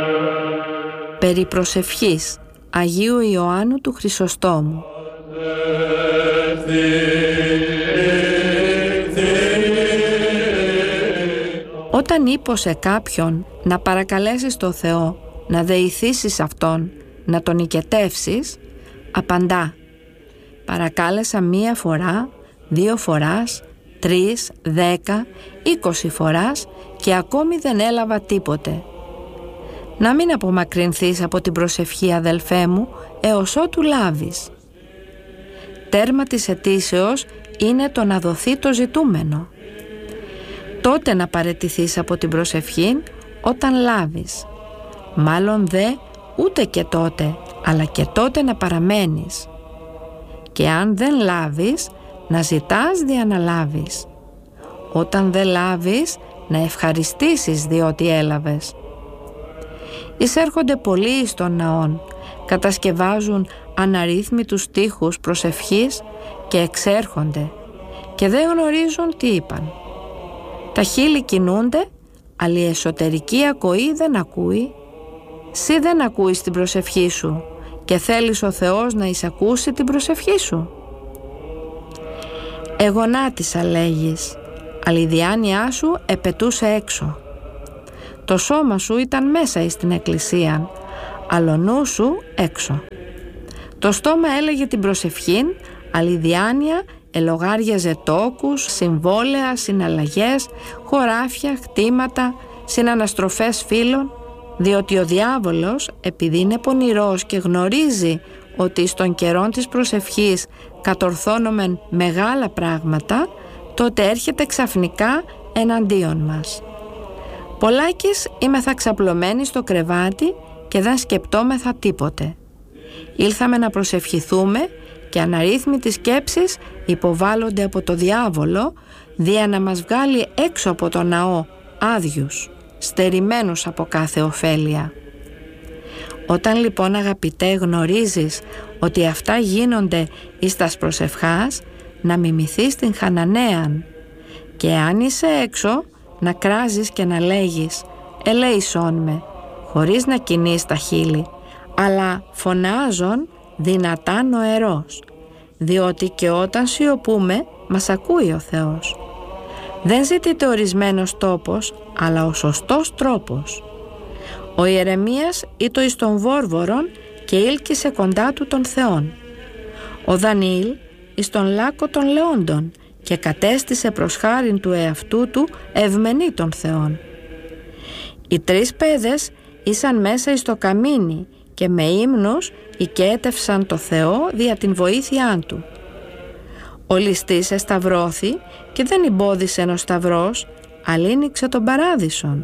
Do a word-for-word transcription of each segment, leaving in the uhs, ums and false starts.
Περί προσευχής Αγίου Ιωάννου του Χρυσοστόμου. Όταν είπω σε κάποιον να παρακαλέσεις το Θεό να δεηθήσεις Αυτόν, να τον οικετεύσεις, απαντά: παρακάλεσα μία φορά, δύο φοράς, τρεις, δέκα, είκοσι φοράς και ακόμη δεν έλαβα τίποτε. Να μην απομακρυνθείς από την προσευχή, αδελφέ μου, έως ότου λάβεις. Τέρμα της αιτήσεως είναι το να δοθεί το ζητούμενο. Τότε να παραιτηθείς από την προσευχή όταν λάβεις. Μάλλον δε ούτε και τότε, αλλά και τότε να παραμένεις. Και αν δεν λάβεις, να ζητάς δια να λάβεις. Όταν δεν λάβεις, να ευχαριστήσεις διότι έλαβες. Εισέρχονται πολλοί στον ναόν, κατασκευάζουν αναρρύθμιτους στίχους προσευχής και εξέρχονται και δεν γνωρίζουν τι είπαν. Τα χείλη κινούνται, αλλά η εσωτερική ακοή δεν ακούει. Συ δεν ακούεις την προσευχή σου και θέλεις ο Θεός να εισακούσει την προσευχή σου. Εγονάτισα, λέγεις, αλλά η διάνοιά σου επετούσε έξω. Το σώμα σου ήταν μέσα εις την εκκλησία, αλλά ο νου σου έξω. Το στόμα έλεγε την προσευχήν, αλλά η διάνοια ελογάριαζε τόκους, συμβόλαια, συναλλαγές, χωράφια, χτήματα, συναναστροφές φίλων, διότι ο διάβολος, επειδή είναι πονηρός και γνωρίζει ότι στον καιρό της προσευχής κατορθώνομεν μεγάλα πράγματα, τότε έρχεται ξαφνικά εναντίον μας. Πολλάκις είμεθα ξαπλωμένοι στο κρεβάτι και δεν σκεπτόμεθα τίποτε. Ήλθαμε να προσευχηθούμε και αναρρύθμιτοι σκέψεις υποβάλλονται από το διάβολο, δια να μας βγάλει έξω από το ναό άδειους, στερημένους από κάθε ωφέλεια. Όταν λοιπόν, αγαπητέ, γνωρίζεις ότι αυτά γίνονται εις τας προσευχάς, να μιμηθείς την Χαναναίαν, και αν είσαι έξω να κράζεις και να λέγεις «ελέησόν με», χωρίς να κινείς τα χείλη, αλλά φωνάζον δυνατά νοερός, διότι και όταν σιωπούμε μας ακούει ο Θεός. Δεν ζητείται ορισμένος τόπος, αλλά ο σωστός τρόπος. Ο Ιερεμίας ήτο εις τον Βόρβορον και ήλκησε κοντά του τον Θεόν. Ο Δανιήλ εις τον λάκκο των λεόντων και κατέστησε προς χάριν του εαυτού του ευμενή των Θεών. Οι τρεις παιδες ήσαν μέσα εις το καμίνι και με ύμνους οικέτευσαν το Θεό δια την βοήθειά του. Ο ληστής εσταυρώθη και δεν εμπόδισεν ο σταυρός, αλλά άνοιξε τον παράδεισον.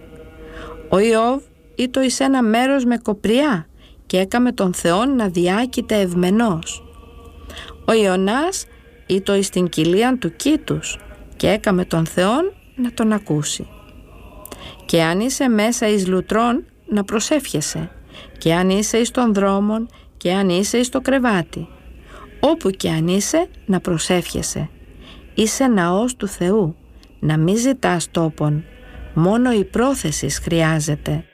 Ο Ιώβ ήτο εις ένα μέρος με κοπριά και έκαμε τον Θεόν να διάκειται ευμενός. Ο Ιωνάς ήτο εις την κοιλίαν του κήτους και έκαμε τον Θεόν να τον ακούσει. Και αν είσαι μέσα εις λουτρών, να προσεύχεσαι, και αν είσαι εις των δρόμων, και αν είσαι εις το κρεβάτι, όπου και αν είσαι, να προσεύχεσαι. Είσαι ναός του Θεού, να μην ζητάς τόπον, μόνο η πρόθεση χρειάζεται.